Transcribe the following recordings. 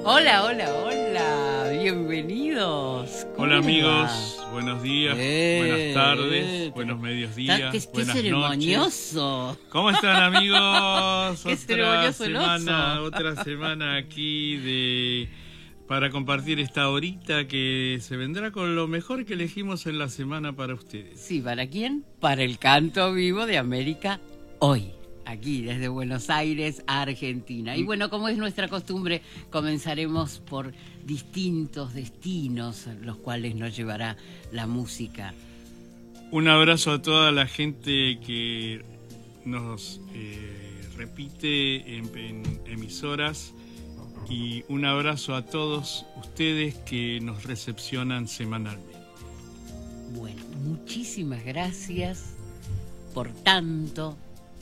Hola, hola, hola, bienvenidos. Hola amigos, va? buenos días, buenas tardes, buenos medios días, Qué buenas ceremonioso. noches. ¿Cómo están amigos? Qué ceremonioso el oso. Otra semana aquí para compartir esta horita que se vendrá con lo mejor que elegimos en la semana para ustedes. Sí, ¿para quién? Para el canto vivo de América hoy. Aquí desde Buenos Aires, Argentina. Y bueno, como es nuestra costumbre, comenzaremos por distintos destinos, los cuales nos llevará la música. Un abrazo a toda la gente que nos repite en emisoras y un abrazo a todos ustedes que nos recepcionan semanalmente. Bueno, muchísimas gracias por tanto.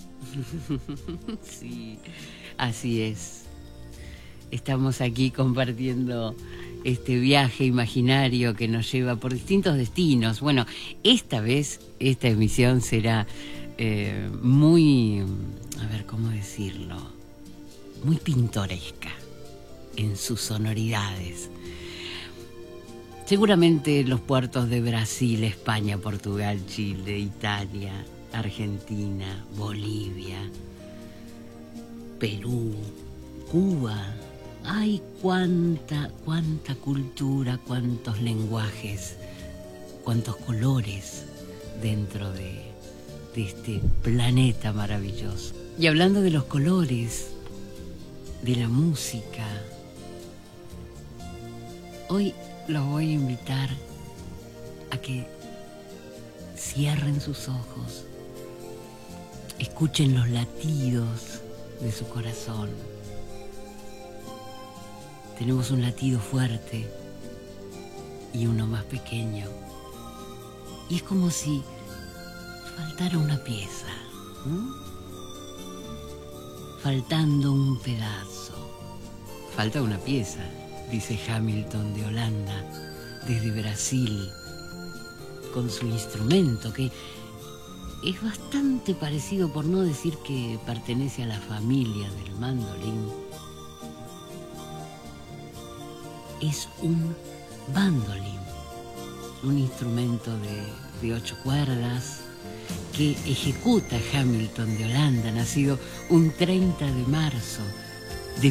Sí, así es. Estamos aquí compartiendo este viaje imaginario que nos lleva por distintos destinos. Bueno, esta vez, esta emisión será muy, a ver, ¿cómo decirlo? Muy pintoresca en sus sonoridades. Seguramente los puertos de Brasil, España, Portugal, Chile, Italia, Argentina, Bolivia, Perú, Cuba. Ay, cuánta cultura, cuántos lenguajes, cuántos colores dentro de este planeta maravilloso. Y hablando de los colores, de la música, hoy los voy a invitar a que cierren sus ojos, escuchen los latidos de su corazón. Tenemos un latido fuerte y uno más pequeño. Y es como si faltara una pieza, ¿no? Faltando un pedazo. Falta una pieza, dice Hamilton de Holanda, desde Brasil, con su instrumento que es bastante parecido, por no decir que pertenece a la familia del mandolín. Es un bandolín, un instrumento de 8 cuerdas que ejecuta Hamilton de Holanda, nacido un 30 de marzo de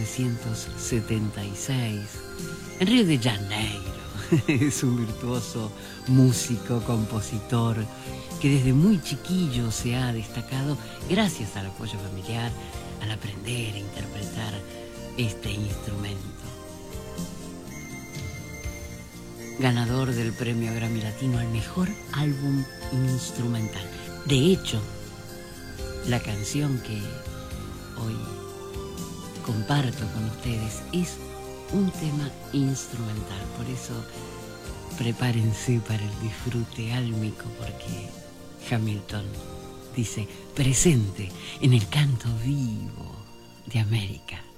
1976 en Río de Janeiro. Es un virtuoso músico, compositor, que desde muy chiquillo se ha destacado gracias al apoyo familiar, al aprender a interpretar este instrumento. Ganador del premio Grammy Latino al mejor álbum instrumental. De hecho, la canción que hoy comparto con ustedes es un tema instrumental. Por eso prepárense para el disfrute álmico, porque Hamilton dice presente en el canto vivo de América.